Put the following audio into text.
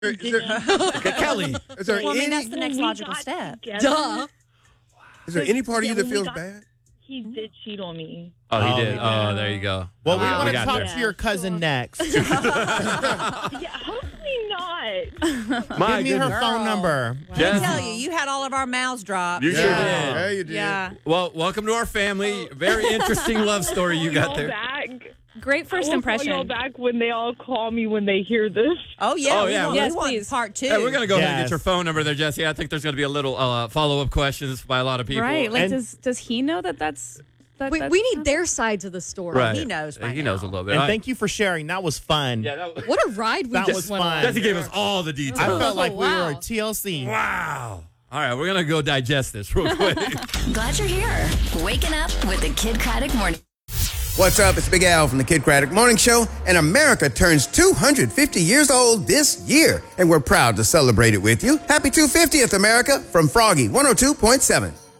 Kelly. Is there Well, I mean, any? that's the next logical step. Duh. Is there any part of you that when we feels got- bad? He did cheat on me. Oh, he Oh, did. he Oh, there you go. Well, we Wow. want to got talk there. to your cousin next. Yeah, hopefully not. My Give me her goodness. phone number. I Jess, tell you, you had all of our mouths dropped. you sure did. Yeah, you did. Yeah. Well, welcome to our family. Very interesting love story you got there. Back. Great first I will impression. call y'all back when they all call me when they hear this. Oh, yeah. Oh, we yeah. want- Yes, we want please. part two. Hey, we're going to go ahead and Yes. get your phone number there, Jesse. I think there's going to be a little follow-up questions by a lot of people. Right. Like, And- does he know that that's... We need their sides of the story. Right. He knows by He now. knows a little bit. And All right. thank you for sharing. That was fun. Yeah, that was, What a ride we That just was went fun. on. Jesse gave us all the details. I felt like we Wow. were at TLC. Wow. All right, we're going to go digest this real quick. Glad you're here. Waking up with the Kid Craddock Morning. What's up? It's Big Al from the Kid Craddock Morning Show, and America turns 250 years old this year, and we're proud to celebrate it with you. Happy 250th, America, from Froggy 102.7.